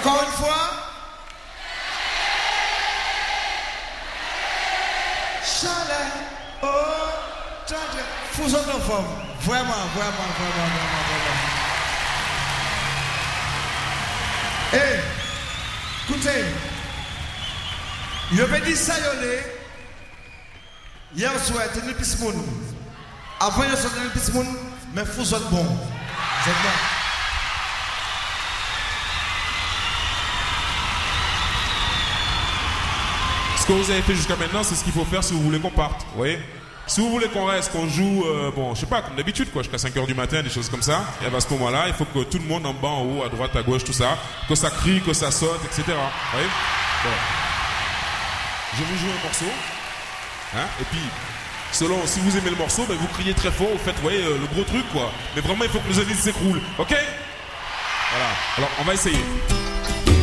Encore une fois. Chalet. Oh, vous êtes en forme. Vraiment. Eh, écoutez, je vais dire ça, hier soir, c'était le petit monde. Avant, il y a le petit monde, mais vous êtes bon. Vous êtes bon. Ce que vous avez fait jusqu'à maintenant, c'est ce qu'il faut faire si vous voulez qu'on parte. Vous voyez ? Si vous voulez qu'on reste, qu'on joue, bon, je sais pas, comme d'habitude, quoi, jusqu'à 5h du matin, des choses comme ça, et à ce moment-là, il faut que tout le monde en bas, en haut, à droite, à gauche, tout ça, que ça crie, que ça saute, etc. Vous voyez ? Bon. Je vais jouer un morceau, hein, et puis, selon, si vous aimez le morceau, ben, vous criez très fort, vous faites, vous voyez, le gros truc, quoi. Mais vraiment, il faut que les avis s'écroulent, ok ? Voilà. Alors, on va essayer.